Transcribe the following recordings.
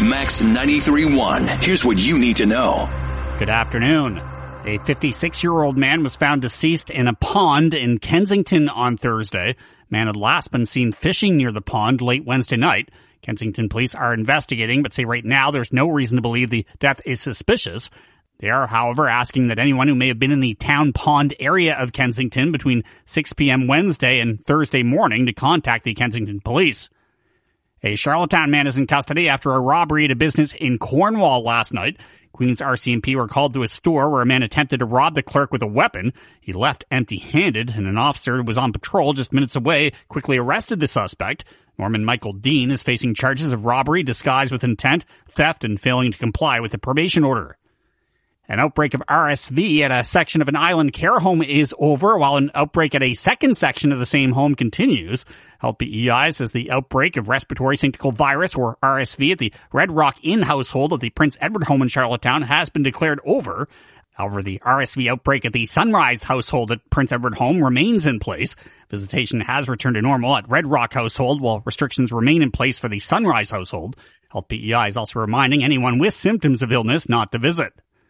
Max 93.1. Here's what you need to know. Good afternoon. A 56-year-old man was found deceased in a pond in Kensington on Thursday. Man had last been seen fishing near the pond late Wednesday night. Kensington police are investigating, but say right now there's no reason to believe the death is suspicious. They are, however, asking that anyone who may have been in the town pond area of Kensington between 6 p.m. Wednesday and Thursday morning to contact the Kensington police. A Charlottetown man is in custody after a robbery at a business in Cornwall last night. Queens RCMP were called to a store where a man attempted to rob the clerk with a weapon. He left empty-handed, and an officer who was on patrol just minutes away quickly arrested the suspect. Norman Michael Dean is facing charges of robbery disguised with intent, theft, and failing to comply with the probation order. An outbreak of RSV at a section of an island care home is over, while an outbreak at a second section of the same home continues. Health PEI says the outbreak of respiratory syncytial virus, or RSV, at the Red Rock Inn household of the Prince Edward home in Charlottetown has been declared over. However, the RSV outbreak at the Sunrise household at Prince Edward home remains in place. Visitation has returned to normal at Red Rock household, while restrictions remain in place for the Sunrise household. Health PEI is also reminding anyone with symptoms of illness not to visit.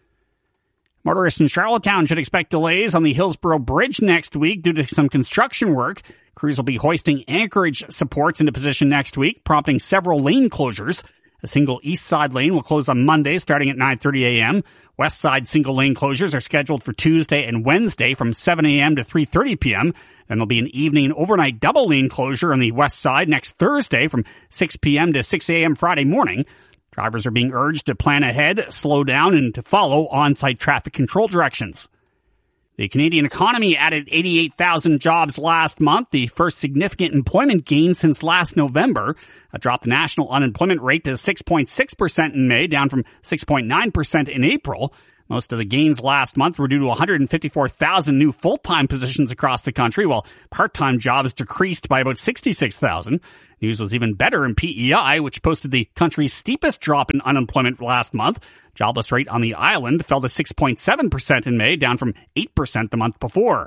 Motorists in Charlottetown should expect delays on the Hillsborough Bridge next week due to some construction work. Crews will be hoisting anchorage supports into position next week, prompting several lane closures. A single east side lane will close on Monday starting at 9:30 a.m. West side single lane closures are scheduled for Tuesday and Wednesday from 7 a.m. to 3:30 p.m. Then there'll be an evening and overnight double lane closure on the west side next Thursday from 6 p.m. to 6 a.m. Friday morning. Drivers are being urged to plan ahead, slow down, and to follow on-site traffic control directions. The Canadian economy added 88,000 jobs last month, the first significant employment gain since last November. That dropped the national unemployment rate to 6.6% in May, down from 6.9% in April. Most of the gains last month were due to 154,000 new full-time positions across the country, while part-time jobs decreased by about 66,000. News was even better in PEI, which posted the country's steepest drop in unemployment last month. Jobless rate on the island fell to 6.7% in May, down from 8% the month before.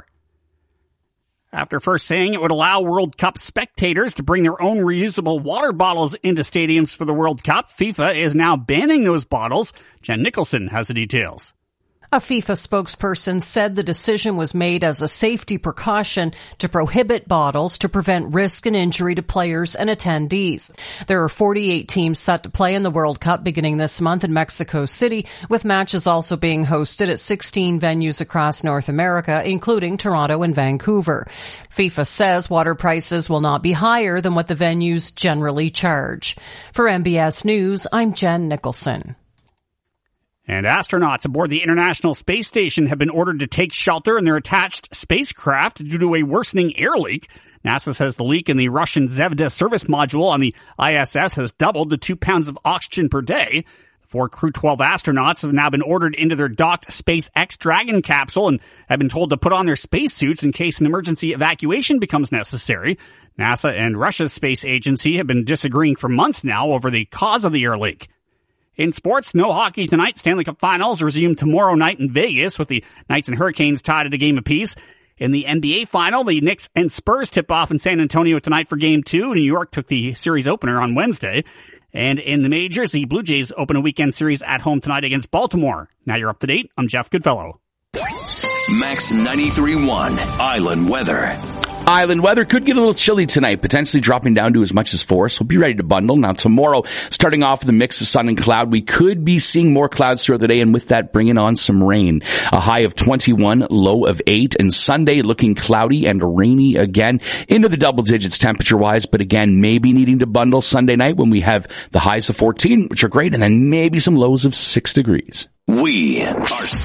After first saying it would allow World Cup spectators to bring their own reusable water bottles into stadiums for the World Cup, FIFA is now banning those bottles. Jen Nicholson has the details. A FIFA spokesperson said the decision was made as a safety precaution to prohibit bottles to prevent risk and injury to players and attendees. There are 48 teams set to play in the World Cup beginning this month in Mexico City, with matches also being hosted at 16 venues across North America, including Toronto and Vancouver. FIFA says water prices will not be higher than what the venues generally charge. For MBS News, I'm Jen Nicholson. And astronauts aboard the International Space Station have been ordered to take shelter in their attached spacecraft due to a worsening air leak. NASA says the leak in the Russian Zvezda service module on the ISS has doubled to 2 pounds of oxygen per day. The 4 Crew 12 astronauts have now been ordered into their docked SpaceX Dragon capsule and have been told to put on their spacesuits in case an emergency evacuation becomes necessary. NASA and Russia's space agency have been disagreeing for months now over the cause of the air leak. In sports, no hockey tonight. Stanley Cup Finals resume tomorrow night in Vegas with the Knights and Hurricanes tied at a game apiece. In the NBA Final, the Knicks and Spurs tip off in San Antonio tonight for Game 2. New York took the series opener on Wednesday. And in the majors, the Blue Jays open a weekend series at home tonight against Baltimore. Now you're up to date. I'm Jeff Goodfellow. Max 93.1 Island Weather. Island weather could get a little chilly tonight, potentially dropping down to as much as 4, so be ready to bundle. Now tomorrow, starting off with a mix of sun and cloud, we could be seeing more clouds throughout the day, and with that, bringing on some rain. A high of 21, low of 8, and Sunday looking cloudy and rainy again, into the double digits temperature-wise, but again, maybe needing to bundle Sunday night when we have the highs of 14, which are great, and then maybe some lows of 6 degrees. We are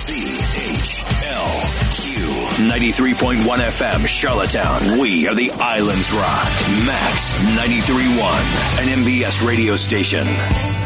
CHLQ 93.1 FM Charlottetown. We are the Islands Rock. Max 93.1, an MBS radio station.